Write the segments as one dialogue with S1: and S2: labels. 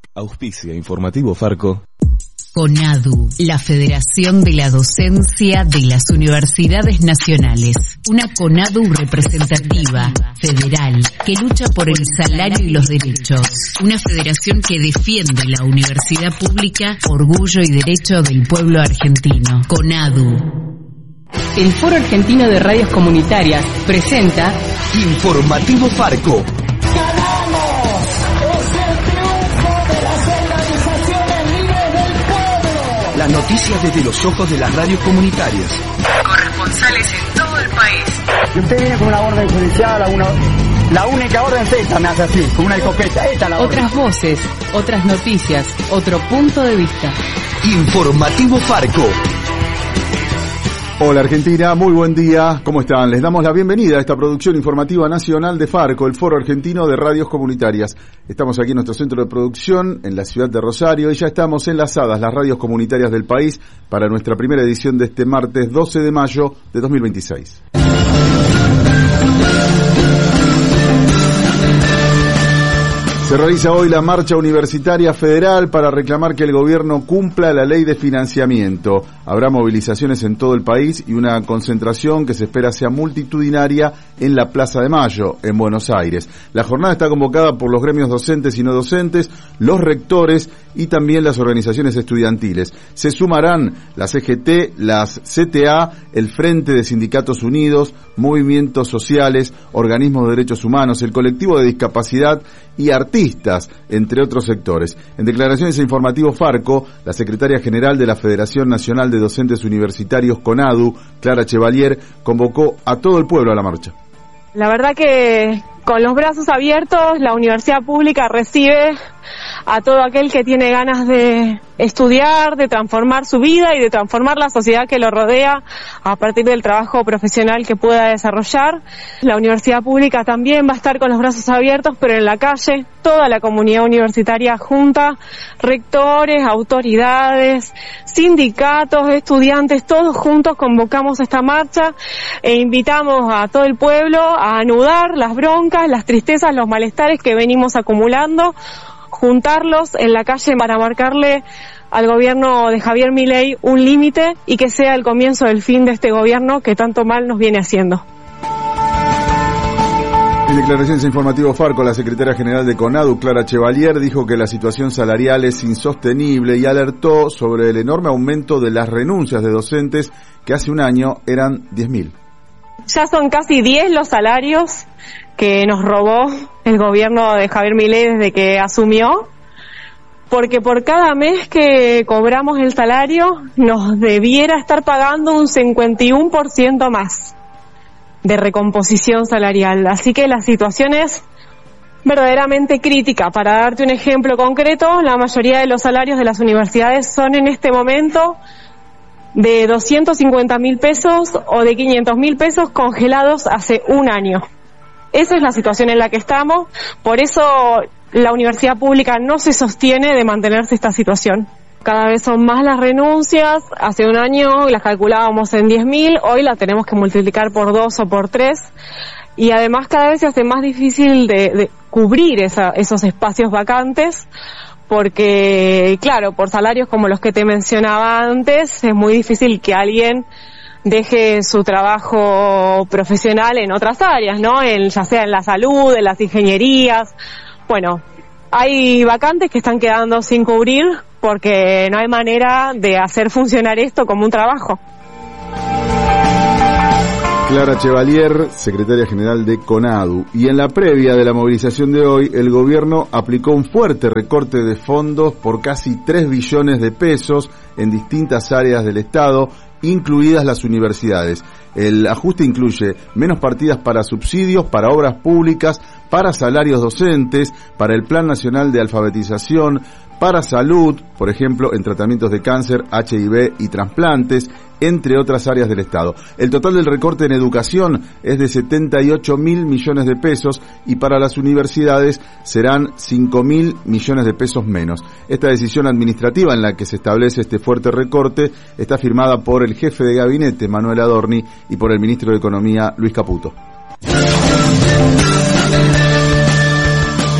S1: Auspicia Informativo Farco.
S2: CONADU, la Federación de la Docencia de las Universidades Nacionales. Una CONADU representativa, federal, que lucha por el salario y los derechos. Una federación que defiende la universidad pública, orgullo y derecho del pueblo argentino. CONADU.
S3: El Foro Argentino de Radios Comunitarias presenta
S4: Informativo Farco. Las noticias desde los ojos de las radios comunitarias.
S2: Corresponsales en todo el país.
S5: Y usted viene con una orden judicial, la única orden es esta, me hace así, con una escopeta. Esta es la orden.
S3: otras voces, otras noticias, otro punto de vista.
S4: Informativo Farco.
S6: Hola Argentina, muy buen día, ¿cómo están? Les damos la bienvenida a esta producción informativa nacional de Farco, el Foro Argentino de Radios Comunitarias. Estamos aquí en nuestro centro de producción, en la ciudad de Rosario, y ya estamos enlazadas las radios comunitarias del país para nuestra primera edición de este martes 12 de mayo de 2026. Se realiza hoy la marcha universitaria federal para reclamar que el gobierno cumpla la ley de financiamiento. Habrá movilizaciones en todo el país y una concentración que se espera sea multitudinaria en la Plaza de Mayo, en Buenos Aires. La jornada está convocada por los gremios docentes y no docentes, los rectores y también las organizaciones estudiantiles. Se sumarán la CGT, las CTA, el Frente de Sindicatos Unidos, movimientos sociales, organismos de derechos humanos, el colectivo de discapacidad y artistas, entre otros sectores. En declaraciones a Informativo Farco, la secretaria general de la Federación Nacional de Docentes Universitarios CONADU, Clara Chevalier, convocó a todo el pueblo a la marcha.
S7: La verdad que con los brazos abiertos la universidad pública recibe a todo aquel que tiene ganas de estudiar, de transformar su vida y de transformar la sociedad que lo rodea a partir del trabajo profesional que pueda desarrollar. La universidad pública también va a estar con los brazos abiertos, pero en la calle, toda la comunidad universitaria junta, rectores, autoridades, sindicatos, estudiantes, todos juntos convocamos esta marcha e invitamos a todo el pueblo a anudar las broncas, las tristezas, los malestares que venimos acumulando, juntarlos en la calle para marcarle al gobierno de Javier Milei un límite y que sea el comienzo del fin de este gobierno que tanto mal nos viene haciendo.
S6: En declaraciones a Informativo Farco, la secretaria general de CONADU, Clara Chevalier, dijo que la situación salarial es insostenible y alertó sobre el enorme aumento de las renuncias de docentes que hace un año eran 10.000.
S7: Ya son casi 10 los salarios que nos robó el gobierno de Javier Milei desde que asumió, porque por cada mes que cobramos el salario nos debiera estar pagando un 51% más de recomposición salarial. Así que la situación es verdaderamente crítica. Para darte un ejemplo concreto, la mayoría de los salarios de las universidades son en este momento de 250.000 pesos o de 500.000 pesos congelados hace un año. Esa es la situación en la que estamos, por eso la universidad pública no se sostiene de mantenerse esta situación. Cada vez son más las renuncias, hace un año las calculábamos en 10.000, hoy la tenemos que multiplicar por 2 o por 3, y además cada vez se hace más difícil de cubrir esos espacios vacantes, porque claro, por salarios como los que te mencionaba antes, es muy difícil que alguien deje su trabajo profesional en otras áreas, ¿no? Ya sea en la salud, en las ingenierías. Bueno, hay vacantes que están quedando sin cubrir porque no hay manera de hacer funcionar esto como un trabajo.
S6: Clara Chevalier, secretaria general de CONADU. Y en la previa de la movilización de hoy, el gobierno aplicó un fuerte recorte de fondos por casi 3 billones de pesos en distintas áreas del Estado, incluidas las universidades. El ajuste incluye menos partidas para subsidios, para obras públicas, para salarios docentes, para el Plan Nacional de Alfabetización, para salud, por ejemplo, en tratamientos de cáncer, HIV y trasplantes, entre otras áreas del Estado. El total del recorte en educación es de 78.000 millones de pesos y para las universidades serán 5.000 millones de pesos menos. Esta decisión administrativa en la que se establece este fuerte recorte está firmada por el jefe de gabinete, Manuel Adorni, y por el ministro de Economía, Luis Caputo.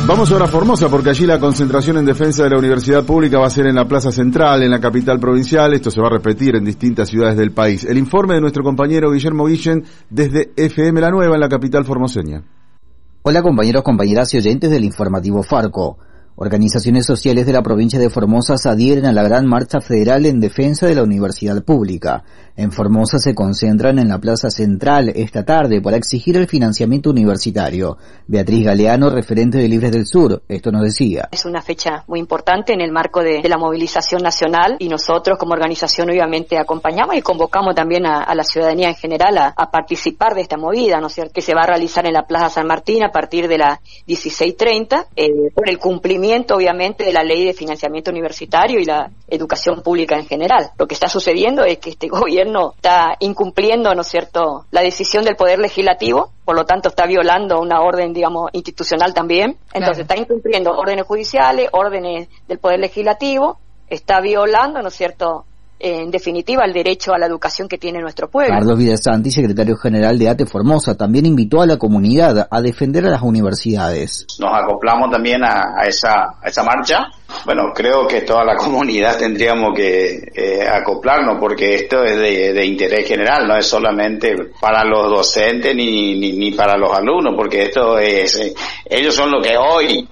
S6: Vamos ahora a Formosa, porque allí la concentración en defensa de la universidad pública va a ser en la Plaza Central, en la capital provincial. Esto se va a repetir en distintas ciudades del país. El informe de nuestro compañero Guillermo Guillén desde FM La Nueva, en la capital formoseña.
S8: Hola compañeros, compañeras y oyentes del informativo Farco. Organizaciones sociales de la provincia de Formosa se adhieren a la gran marcha federal en defensa de la universidad pública. En Formosa se concentran en la Plaza Central esta tarde para exigir el financiamiento universitario. Beatriz Galeano, referente de Libres del Sur, esto nos decía.
S9: Es una fecha muy importante en el marco de la movilización nacional y nosotros como organización obviamente acompañamos y convocamos también a la ciudadanía en general a participar de esta movida, ¿no es cierto?, que se va a realizar en la Plaza San Martín a partir de las 16:30 por el cumplimiento obviamente de la ley de financiamiento universitario y la educación pública en general. Lo que está sucediendo es que este gobierno está incumpliendo, ¿no es cierto?, la decisión del Poder Legislativo, por lo tanto está violando una orden, digamos, institucional también. Entonces está incumpliendo órdenes judiciales, órdenes del Poder Legislativo, está violando, ¿no es cierto?, en definitiva, el derecho a la educación que tiene nuestro pueblo.
S8: Carlos Vidasanti, secretario general de ATE Formosa, también invitó a la comunidad a defender a las universidades.
S10: Nos acoplamos también a esa marcha. Bueno, creo que toda la comunidad tendríamos que acoplarnos, porque esto es de interés general, no es solamente para los docentes ni para los alumnos, porque esto es, ellos son lo que hoy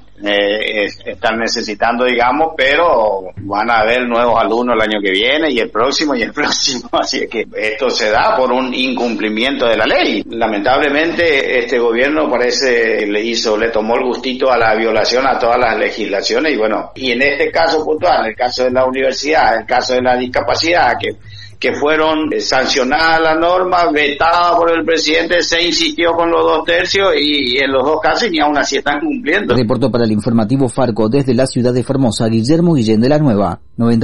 S10: están necesitando, digamos, pero van a haber nuevos alumnos el año que viene y el próximo, así que esto se da por un incumplimiento de la ley. Lamentablemente este gobierno parece le tomó el gustito a la violación a todas las legislaciones, y bueno, y en este caso puntual, en el caso de la universidad, en el caso de la discapacidad, que fueron sancionadas las normas, vetadas por el presidente, se insistió con los 2/3 y en los dos casos ni aún así están cumpliendo.
S8: Reportó para el informativo Farco desde la ciudad de Formosa, Guillermo Guillén de La Nueva,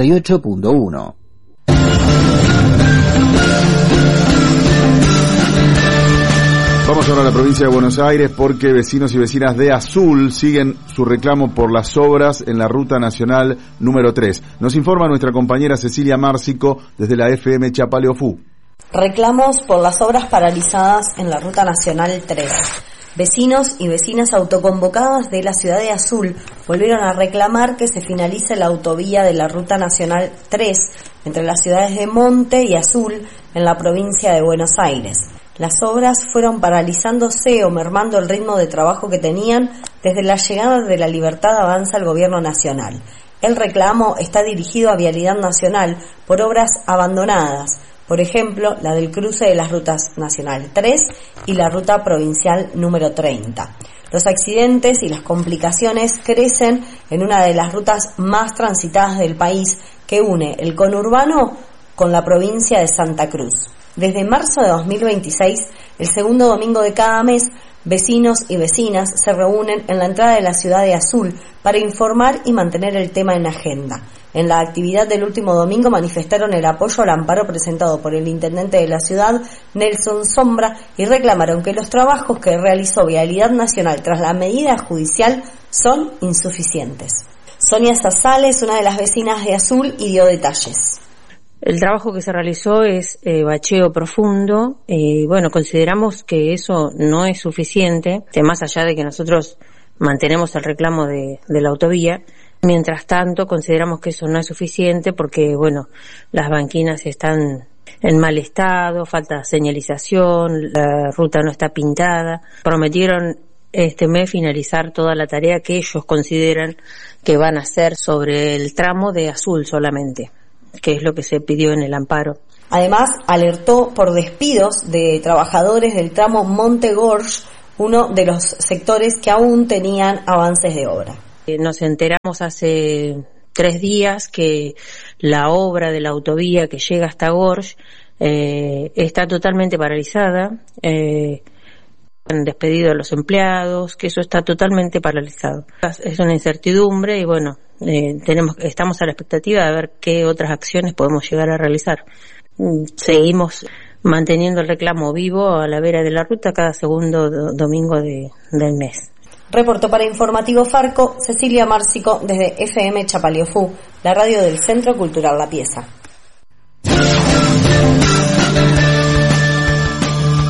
S8: 98.1.
S6: Vamos ahora a la provincia de Buenos Aires, porque vecinos y vecinas de Azul siguen su reclamo por las obras en la Ruta Nacional número 3. Nos informa nuestra compañera Cecilia Márcico desde la FM Chapaleofú.
S11: Reclamos por las obras paralizadas en la Ruta Nacional 3. Vecinos y vecinas autoconvocadas de la ciudad de Azul volvieron a reclamar que se finalice la autovía de la Ruta Nacional 3 entre las ciudades de Monte y Azul en la provincia de Buenos Aires. Las obras fueron paralizándose o mermando el ritmo de trabajo que tenían desde la llegada de La Libertad Avanza al gobierno nacional. El reclamo está dirigido a Vialidad Nacional por obras abandonadas, por ejemplo, la del cruce de las rutas Nacional 3 y la ruta provincial número 30. Los accidentes y las complicaciones crecen en una de las rutas más transitadas del país, que une el conurbano con la provincia de Santa Cruz. Desde marzo de 2026, el segundo domingo de cada mes, vecinos y vecinas se reúnen en la entrada de la ciudad de Azul para informar y mantener el tema en agenda. En la actividad del último domingo manifestaron el apoyo al amparo presentado por el intendente de la ciudad, Nelson Sombra, y reclamaron que los trabajos que realizó Vialidad Nacional tras la medida judicial son insuficientes. Sonia Sazales, una de las vecinas de Azul, y dio detalles.
S12: El trabajo que se realizó es bacheo profundo, y bueno, consideramos que eso no es suficiente, que más allá de que nosotros mantenemos el reclamo de la autovía. Mientras tanto, consideramos que eso no es suficiente porque, bueno, las banquinas están en mal estado, falta señalización, la ruta no está pintada. Prometieron este mes finalizar toda la tarea que ellos consideran que van a hacer sobre el tramo de Azul solamente, que es lo que se pidió en el amparo.
S11: Además, alertó por despidos de trabajadores del tramo Monte Gorge, uno de los sectores que aún tenían avances de obra.
S12: Nos enteramos hace 3 días que la obra de la autovía que llega hasta Gorge está totalmente paralizada, han despedido a los empleados, que eso está totalmente paralizado. Es una incertidumbre y bueno, estamos a la expectativa de ver qué otras acciones podemos llegar a realizar. Seguimos manteniendo el reclamo vivo a la vera de la ruta cada segundo domingo del mes.
S11: Reportó para Informativo Farco Cecilia Márcico desde FM Chapaleofú, la radio del Centro Cultural La Pieza.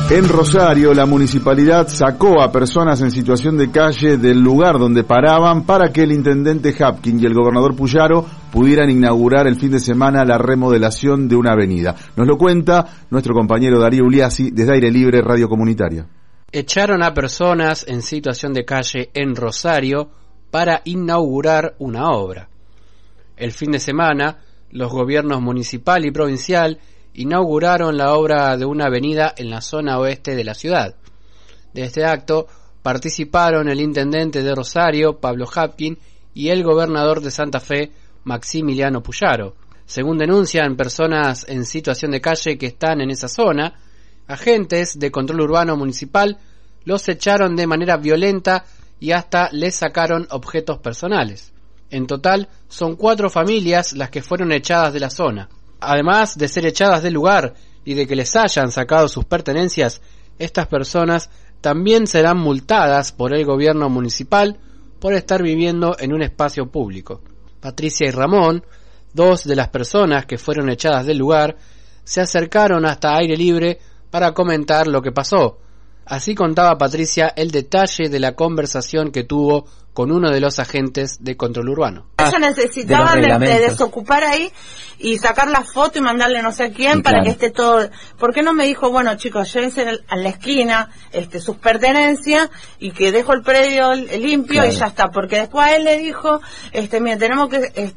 S6: En Rosario, la municipalidad sacó a personas en situación de calle del lugar donde paraban para que el intendente Hapkin y el gobernador Puyaro pudieran inaugurar el fin de semana la remodelación de una avenida. Nos lo cuenta nuestro compañero Darío Uliassi desde Aire Libre Radio Comunitaria.
S13: Echaron a personas en situación de calle en Rosario para inaugurar una obra. El fin de semana, los gobiernos municipal y provincial inauguraron la obra de una avenida en la zona oeste de la ciudad. De este acto participaron el intendente de Rosario, Pablo Hapkin, y el gobernador de Santa Fe, Maximiliano Puyaro. Según denuncian personas en situación de calle que están en esa zona, agentes de control urbano municipal los echaron de manera violenta y hasta les sacaron objetos personales. En total, son 4 familias las que fueron echadas de la zona. Además de ser echadas del lugar y de que les hayan sacado sus pertenencias, estas personas también serán multadas por el gobierno municipal por estar viviendo en un espacio público. Patricia y Ramón, 2 de las personas que fueron echadas del lugar, se acercaron hasta Aire Libre para comentar lo que pasó. Así contaba Patricia el detalle de la conversación que tuvo con uno de los agentes de control urbano.
S14: Ellos necesitaban de desocupar ahí y sacar la foto y mandarle no sé a quién para que esté todo. ¿Por qué no me dijo, bueno chicos, llévense a la esquina sus pertenencias y que dejo el predio limpio y ya está? Porque después a él le dijo, mira, tenemos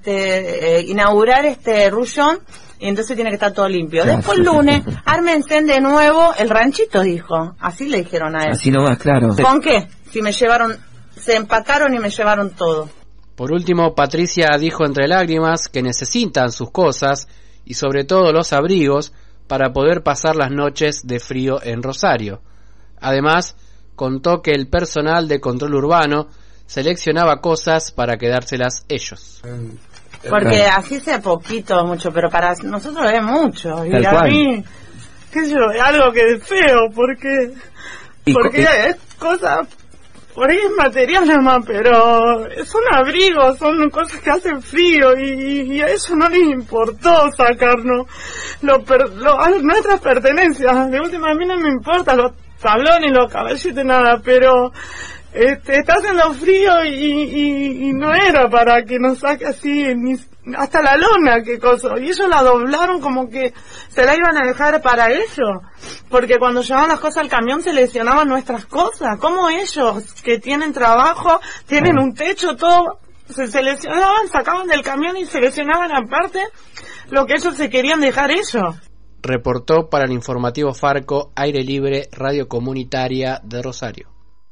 S14: que inaugurar rullón y entonces tiene que estar todo limpio. Después el lunes, ármense de nuevo el ranchito, dijo. Así le dijeron a él.
S15: Así nomás, claro.
S14: ¿Con qué? Si me llevaron, se empacaron y me llevaron todo.
S13: Por último, Patricia dijo entre lágrimas que necesitan sus cosas y sobre todo los abrigos para poder pasar las noches de frío en Rosario. Además, contó que el personal de control urbano seleccionaba cosas para quedárselas ellos.
S14: Porque así sea poquito o mucho, pero para nosotros es mucho. Y a mí, qué sé yo, es algo que es feo, porque es cosa, por ahí es material nada más, pero son abrigos, son cosas que hacen frío y a eso no les importó sacarnos nuestras pertenencias. De última, a mí no me importa los tablones, los caballitos, nada, pero está haciendo frío y no era para que nos saque así hasta la lona, qué cosa. Y ellos la doblaron como que se la iban a dejar para ellos, porque cuando llevaban las cosas al camión seleccionaban nuestras cosas. ¿Cómo ellos, que tienen trabajo, tienen un techo, todo, se seleccionaban, sacaban del camión y seleccionaban aparte lo que ellos se querían dejar ellos?
S13: Reportó para el informativo Farco, Aire Libre, Radio Comunitaria de Rosario.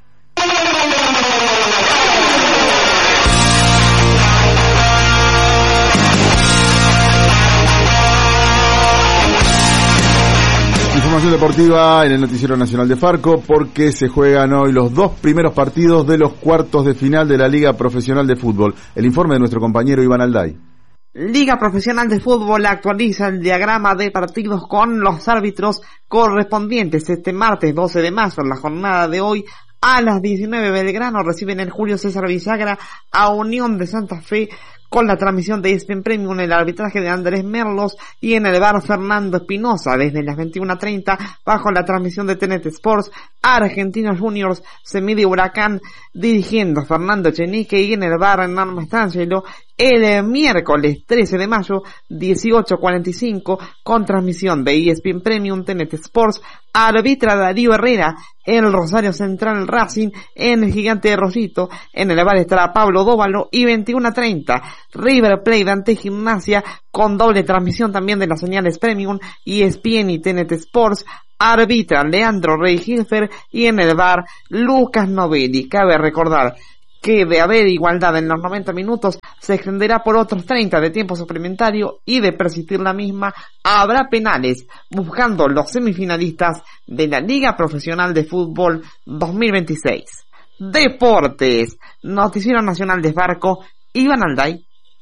S6: Información deportiva en el Noticiero Nacional de Farco, porque se juegan hoy los 2 primeros partidos de los cuartos de final de la Liga Profesional de Fútbol. El informe de nuestro compañero Iván Alday.
S16: Liga Profesional de Fútbol actualiza el diagrama de partidos con los árbitros correspondientes. Este martes 12 de mayo, en la jornada de hoy, a las 19, Belgrano reciben el Julio César Villagra a Unión de Santa Fe, con la transmisión de ESPN Premium, el arbitraje de Andrés Merlos y en el bar Fernando Espinosa. Desde las 21:30, bajo la transmisión de TNT Sports, Argentinos Juniors se mide Huracán dirigiendo Fernando Chenique, y en el bar Norma Stangelo el miércoles 13 de mayo 18:45, con transmisión de ESPN Premium, TNT Sports, arbitra Darío Herrera el Rosario Central Racing en el Gigante de Rosito. En el bar estará Pablo Dóvalo, y 21:30 River Plate ante Gimnasia, con doble transmisión también de las señales Premium, ESPN y TNT Sports. Arbitra Leandro Rey Hilfer, y en el bar Lucas Novelli. Cabe recordar que de haber igualdad en los 90 minutos se extenderá por otros 30 de tiempo suplementario, y de persistir la misma habrá penales, buscando los semifinalistas de la Liga Profesional de Fútbol 2026. Deportes, Noticiero Nacional de Farco, Iván Alday.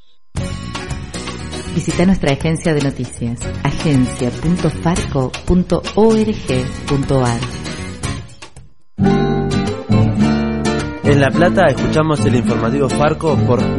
S2: Visita nuestra agencia de noticias, agencia.farco.org.ar.
S17: En La Plata escuchamos el informativo Farco por